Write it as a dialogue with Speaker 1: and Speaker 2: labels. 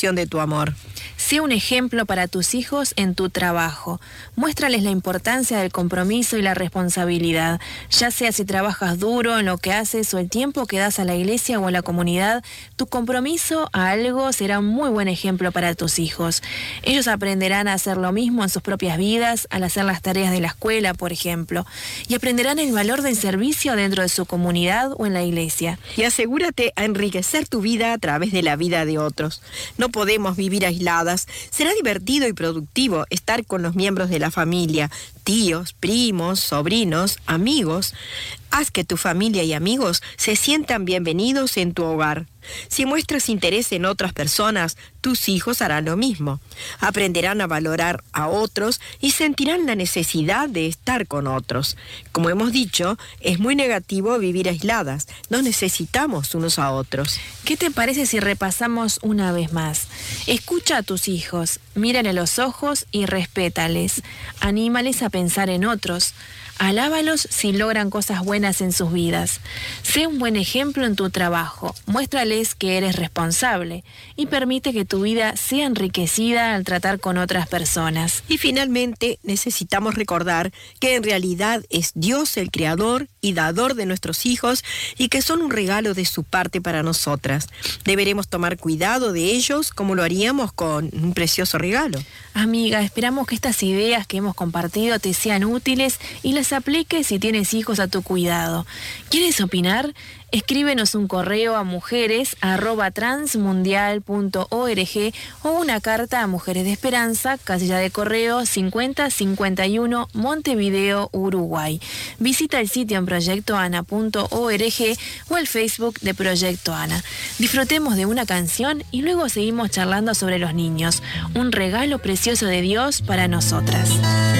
Speaker 1: expresión de tu amor.
Speaker 2: Sé un ejemplo para tus hijos en tu trabajo. Muéstrales la importancia del compromiso y la responsabilidad, ya sea si trabajas duro en lo que haces o el tiempo que das a la iglesia o a la comunidad. Tu compromiso a algo será un muy buen ejemplo para tus hijos. Ellos aprenderán a hacer lo mismo en sus propias vidas, al hacer las tareas de la escuela, por ejemplo, y aprenderán el valor del servicio dentro de su comunidad o en la iglesia.
Speaker 1: Y asegúrate a enriquecer tu vida a través de la vida de otros. No podemos vivir aisladas. Será divertido y productivo estar con los miembros de la familia, tíos, primos, sobrinos, amigos. Haz que tu familia y amigos se sientan bienvenidos en tu hogar. Si muestras interés en otras personas, tus hijos harán lo mismo. Aprenderán a valorar a otros y sentirán la necesidad de estar con otros. Como hemos dicho, es muy negativo vivir aisladas. Nos necesitamos unos a otros.
Speaker 2: ¿Qué te parece si repasamos una vez más? Escucha a tus hijos, mírale a los ojos y respétales. Anímales a pensar en otros. Alábalos si logran cosas buenas en sus vidas. Sé un buen ejemplo en tu trabajo. Muéstrales que eres responsable y permite que tu vida sea enriquecida al tratar con otras personas.
Speaker 1: Y finalmente, necesitamos recordar que en realidad es Dios el creador y dador de nuestros hijos y que son un regalo de su parte para nosotras. Deberemos tomar cuidado de ellos como lo haríamos con un precioso regalo.
Speaker 2: Amiga, esperamos que estas ideas que hemos compartido te sean útiles y las apliques si tienes hijos a tu cuidado. ¿Quieres opinar? Escríbenos un correo a mujeres@transmundial.org o una carta a Mujeres de Esperanza, casilla de correo 5051, Montevideo, Uruguay. Visita el sitio en proyectoana.org o el Facebook de Proyecto Ana. Disfrutemos de una canción y luego seguimos charlando sobre los niños, un regalo precioso de Dios para nosotras.